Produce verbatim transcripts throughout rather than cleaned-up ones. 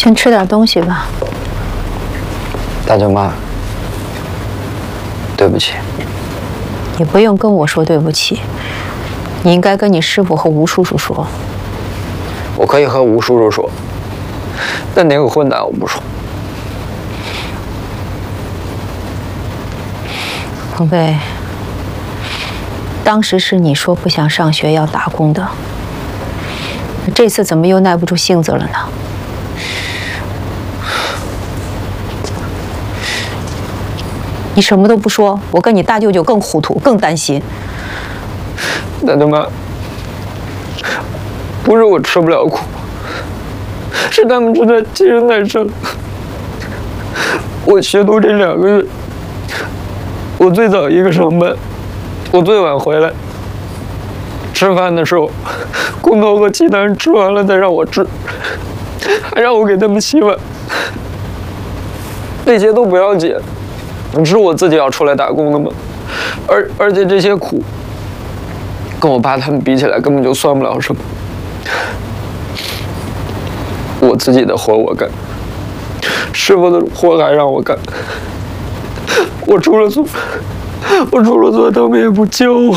先吃点东西吧。 大舅妈，对不起。 你不用跟我说对不起，你应该跟你师傅和吴叔叔说。 我可以和吴叔叔说，但那个混蛋我不说。 鹏飞，当时是你说不想上学要打工的，这次怎么又耐不住性子了呢？你什么都不说，我跟你大舅舅更糊涂，更担心。 大舅妈，不是我吃不了苦，是他们正在欺人太甚。我学徒这两个月，我最早一个上班，我最晚回来。吃饭的时候，工头和其他人吃完了再让我吃，还让我给他们洗碗。这些都不要紧，是我自己要出来打工的嘛。而而且这些苦，跟我爸他们比起来，根本就算不了什么。我自己的活我干，师傅的活还让我干。我出了错，我出了错，他们也不救我。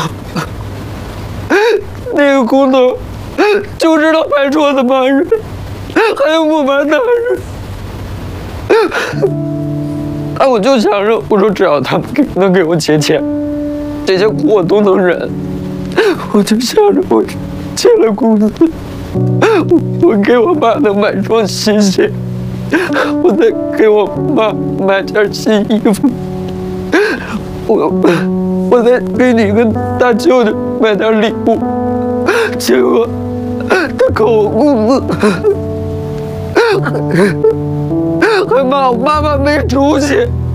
那个工头就知道拍桌子骂人，还有不骂大人。哎，我就想着，我说只要他们给能给我结钱，这些苦我都能忍。我就想着，我结了工资，我我给我爸能买双新鞋，我再给我妈买件新衣服，我我再给你跟大舅舅买点礼物。结果他扣我工资，还骂我妈妈没出息。